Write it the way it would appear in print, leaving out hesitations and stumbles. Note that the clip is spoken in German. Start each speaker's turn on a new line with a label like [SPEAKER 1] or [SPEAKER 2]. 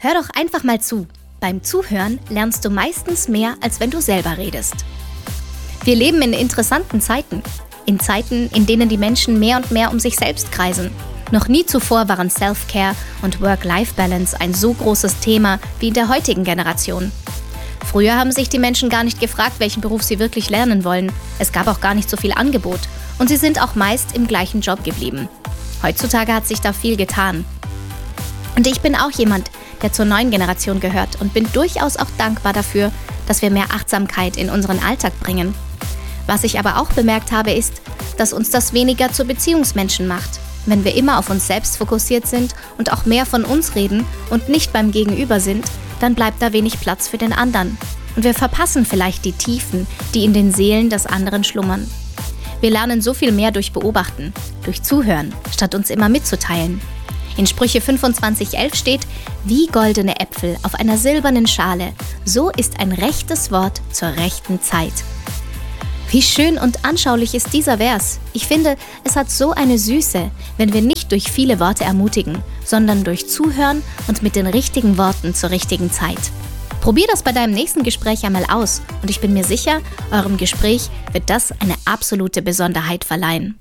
[SPEAKER 1] Hör doch einfach mal zu. Beim Zuhören lernst du meistens mehr, als wenn du selber redest. Wir leben in interessanten Zeiten. In Zeiten, in denen die Menschen mehr und mehr um sich selbst kreisen. Noch nie zuvor waren Self-Care und Work-Life-Balance ein so großes Thema wie in der heutigen Generation. Früher haben sich die Menschen gar nicht gefragt, welchen Beruf sie wirklich lernen wollen. Es gab auch gar nicht so viel Angebot. Und sie sind auch meist im gleichen Job geblieben. Heutzutage hat sich da viel getan. Und ich bin auch jemand, der zur neuen Generation gehört und bin durchaus auch dankbar dafür, dass wir mehr Achtsamkeit in unseren Alltag bringen. Was ich aber auch bemerkt habe, ist, dass uns das weniger zu Beziehungsmenschen macht. Wenn wir immer auf uns selbst fokussiert sind und auch mehr von uns reden und nicht beim Gegenüber sind, dann bleibt da wenig Platz für den anderen. Und wir verpassen vielleicht die Tiefen, die in den Seelen des anderen schlummern. Wir lernen so viel mehr durch Beobachten, durch Zuhören, statt uns immer mitzuteilen. In Sprüche 25,11 steht: Wie goldene Äpfel auf einer silbernen Schale, so ist ein rechtes Wort zur rechten Zeit. Wie schön und anschaulich ist dieser Vers. Ich finde, es hat so eine Süße, wenn wir nicht durch viele Worte ermutigen, sondern durch Zuhören und mit den richtigen Worten zur richtigen Zeit. Probier das bei deinem nächsten Gespräch einmal aus und ich bin mir sicher, eurem Gespräch wird das eine absolute Besonderheit verleihen.